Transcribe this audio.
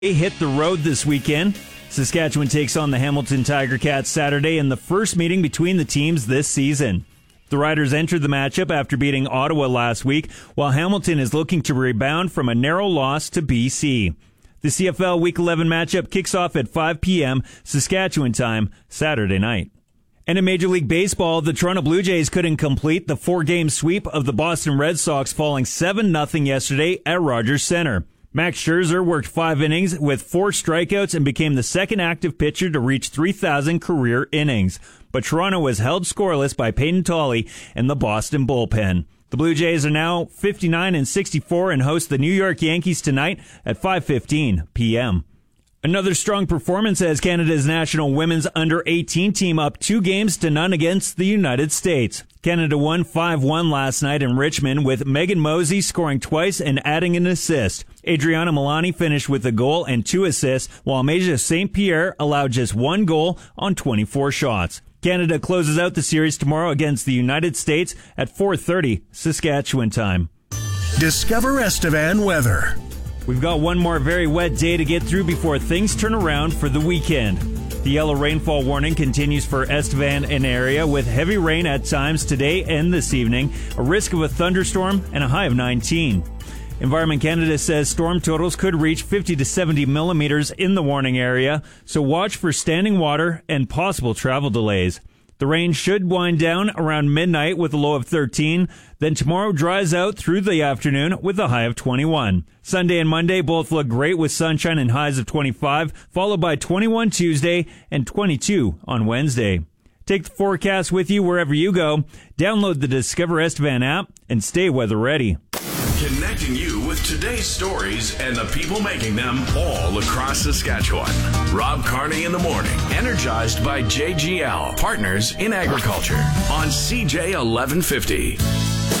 They hit the road this weekend. Saskatchewan takes on the Hamilton Tiger Cats Saturday in the first meeting between the teams this season. The Riders entered the matchup after beating Ottawa last week, while Hamilton is looking to rebound from a narrow loss to BC. The CFL Week 11 matchup kicks off at 5 p.m. Saskatchewan time Saturday night. And in Major League Baseball, the Toronto Blue Jays couldn't complete the four-game sweep of the Boston Red Sox, falling 7-0 yesterday at Rogers Center. Max Scherzer worked 5 innings with 4 strikeouts and became the second active pitcher to reach 3,000 career innings. But Toronto was held scoreless by Peyton Tolley and the Boston bullpen. The Blue Jays are now 59-64 and host the New York Yankees tonight at 5:15 p.m. Another strong performance as Canada's national women's under-18 team up 2-0 against the United States. Canada won 5-1 last night in Richmond with Megan Mosey scoring twice and adding an assist. Adriana Milani finished with a goal and 2 assists, while Meja St. Pierre allowed just 1 goal on 24 shots. Canada closes out the series tomorrow against the United States at 4:30 Saskatchewan time. Discover Estevan weather. We've got one more very wet day to get through before things turn around for the weekend. The yellow rainfall warning continues for Estevan and area with heavy rain at times today and this evening, a risk of a thunderstorm, and a high of 19. Environment Canada says storm totals could reach 50 to 70 millimeters in the warning area, so watch for standing water and possible travel delays. The rain should wind down around midnight with a low of 13. Then tomorrow dries out through the afternoon with a high of 21. Sunday and Monday both look great with sunshine and highs of 25, followed by 21 Tuesday and 22 on Wednesday. Take the forecast with you wherever you go. Download the Discover Estevan app and stay weather ready. Connecting you with today's stories and the people making them all across Saskatchewan. Rob Carney in the morning, energized by JGL, Partners in Agriculture, on CJ 1150.